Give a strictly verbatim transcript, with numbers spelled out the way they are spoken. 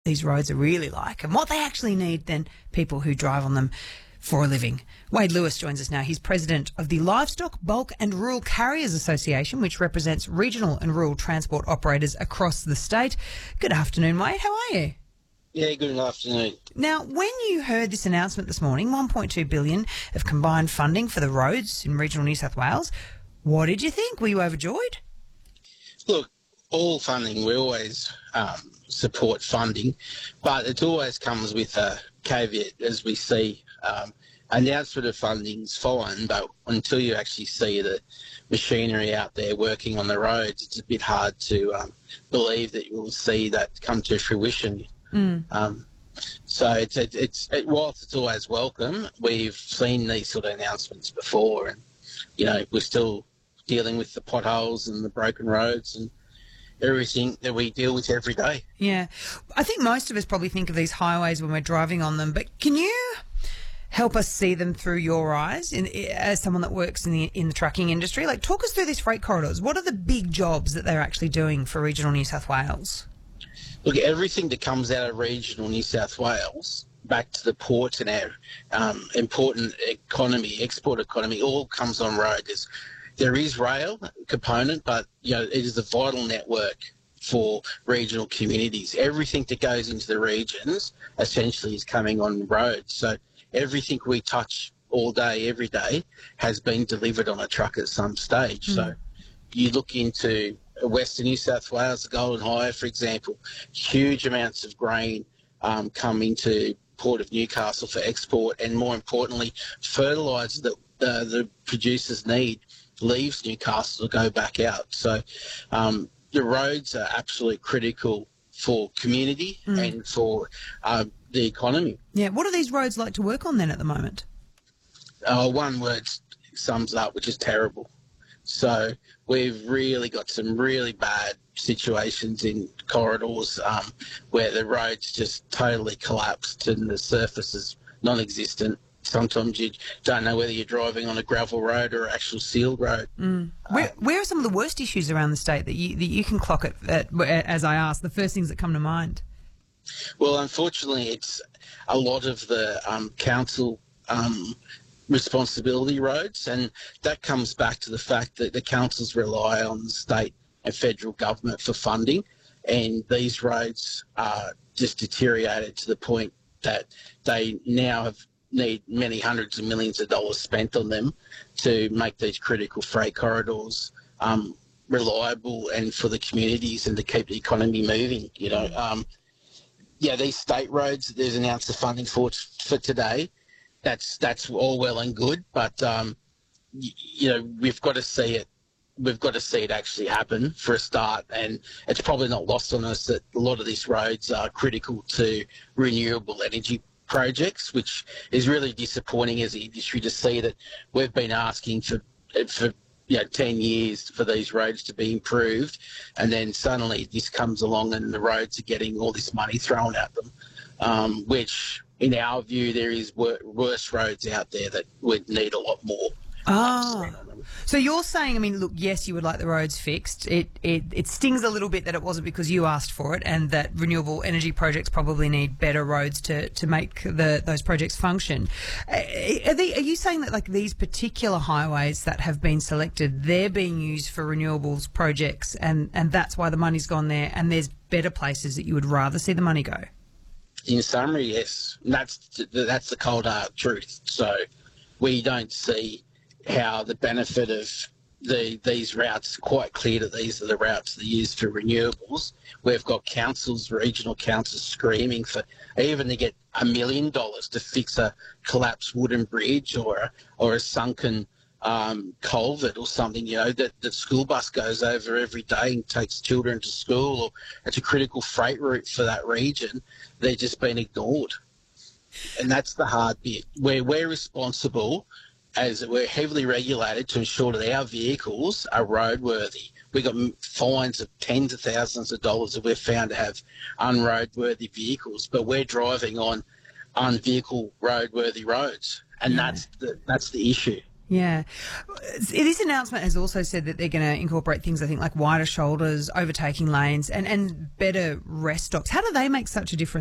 these roads are really like and what they actually need than people who drive on them for a living. Wade Lewis joins us now. He's president of the Livestock, Bulk and Rural Carriers Association, which represents regional and rural transport operators across the state. Good afternoon, Wade. How are you? Yeah, good afternoon. Now, when you heard this announcement this morning, one point two billion dollars of combined funding for the roads in regional New South Wales, what did you think? Were you overjoyed? Look, all funding, we always um, support funding, but it always comes with a caveat, as we see. Um, announcement of funding's fine, but until you actually see the machinery out there working on the roads, it's a bit hard to um, believe that you will see that come to fruition. Mm. Um, so it's, it, it's it, whilst it's always welcome, we've seen these sort of announcements before, and you know we're still dealing with the potholes and the broken roads and everything that we deal with every day. Yeah, I think most of us probably think of these highways when we're driving on them, but can you help us see them through your eyes in, as someone that works in the in the trucking industry? Like, talk us through these freight corridors. What are the big jobs that they're actually doing for regional New South Wales? Look, everything that comes out of regional New South Wales back to the ports and our um, important economy, export economy, all comes on road. There's, there is rail component, but you know it is a vital network for regional communities. Everything that goes into the regions essentially is coming on roads. So everything we touch all day, every day, has been delivered on a truck at some stage. Mm. So you look into Western New South Wales, the Golden Hire, for example, huge amounts of grain um, come into Port of Newcastle for export, and more importantly, fertiliser that uh, the producers need leaves Newcastle to go back out. So um, the roads are absolutely critical for community mm. and for uh, the economy. Yeah, what are these roads like to work on then at the moment? Uh, one word sums up, which is terrible. So we've really got some really bad situations in corridors um, where the roads just totally collapsed and the surface is non-existent. Sometimes you don't know whether you're driving on a gravel road or an actual sealed road. Mm. Where, uh, where are some of the worst issues around the state that you, that you can clock it at, as I ask, the first things that come to mind? Well, unfortunately, it's a lot of the um, council um, responsibility roads, and that comes back to the fact that the councils rely on the state and federal government for funding, and these roads are just deteriorated to the point that they now have need many hundreds of millions of dollars spent on them to make these critical freight corridors um, reliable and for the communities and to keep the economy moving. You know, um, yeah, these state roads that there's announced the funding for for today, that's that's all well and good, but um, you, you know we've got to see it. We've got to see it actually happen for a start, and it's probably not lost on us that a lot of these roads are critical to renewable energy projects, which is really disappointing as an industry to see that we've been asking for for you know ten years for these roads to be improved, and then suddenly this comes along and the roads are getting all this money thrown at them, um, which in our view there is wor- worse roads out there that would need a lot more. Oh, so you're saying, I mean, look, yes, you would like the roads fixed. It, it it stings a little bit that it wasn't because you asked for it, and that renewable energy projects probably need better roads to, to make the those projects function. Are, they, are you saying that like these particular highways that have been selected, they're being used for renewables projects, and, and that's why the money's gone there, and there's better places that you would rather see the money go? In summary, yes. That's that's the cold hard truth. So we don't see how the benefit of the these routes, quite clear that these are the routes that are used for renewables. We've got councils, regional councils screaming for even to get a million dollars to fix a collapsed wooden bridge or a, or a sunken um, culvert or something, you know, that the school bus goes over every day and takes children to school, or it's a critical freight route for that region. They're just being ignored. And that's the hard bit, where we're responsible as we're heavily regulated to ensure that our vehicles are roadworthy. We've got fines of tens of thousands of dollars if we're found to have unroadworthy vehicles, but we're driving on unvehicle roadworthy roads, and yeah. that's the that's the issue. Yeah. This announcement has also said that they're going to incorporate things, I think, like wider shoulders, overtaking lanes, and, and better rest stops. How do they make such a difference?